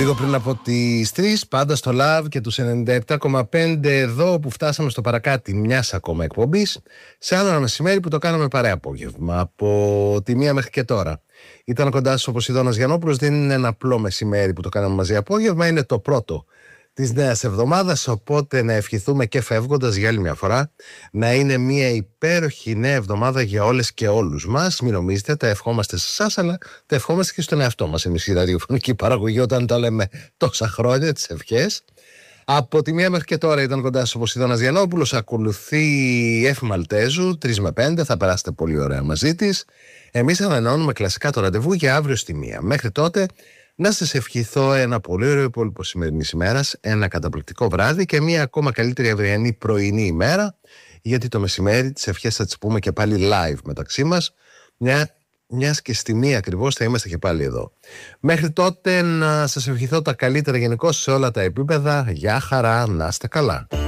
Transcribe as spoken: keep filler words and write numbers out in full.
Λίγο πριν από τις τρεις, πάντα στο Love και τους ενενήντα επτά κόμμα πέντε, εδώ που φτάσαμε στο παρακάτι μιας ακόμα εκπομπής, σε άλλο ένα μεσημέρι που το κάναμε παρέα απόγευμα, από τη μία μέχρι και τώρα. Ήταν κοντά σας ο Ποσειδώνας Γιαννόπουλος, δεν είναι ένα απλό μεσημέρι που το κάναμε μαζί απόγευμα, είναι το πρώτο της νέας εβδομάδας, οπότε να ευχηθούμε και φεύγοντας για άλλη μια φορά να είναι μια υπέροχη νέα εβδομάδα για όλες και όλους μας. Μην νομίζετε, τα ευχόμαστε σε εσάς, αλλά τα ευχόμαστε και στον εαυτό μας εμείς η ραδιοφωνική παραγωγή, όταν τα λέμε τόσα χρόνια τις ευχές. Από τη μία μέχρι και τώρα ήταν κοντά σας ο Ποσειδώνας Γιαννόπουλος. Ακολουθεί η Εφη Μαλτέζου, τρεις με πέντε, θα περάσετε πολύ ωραία μαζί της. Εμείς ανανεώνουμε κλασικά το ραντεβού για αύριο στη μία. Μέχρι τότε να σας ευχηθώ ένα πολύ ωραίο υπόλοιπο σημερινής ημέρας, ένα καταπληκτικό βράδυ και μια ακόμα καλύτερη αυριανή πρωινή ημέρα, γιατί το μεσημέρι τις ευχές θα τις πούμε και πάλι live μεταξύ μας, μια, μιας και στη μία ακριβώς θα είμαστε και πάλι εδώ. Μέχρι τότε να σας ευχηθώ τα καλύτερα γενικώς σε όλα τα επίπεδα. Γεια χαρά, να είστε καλά.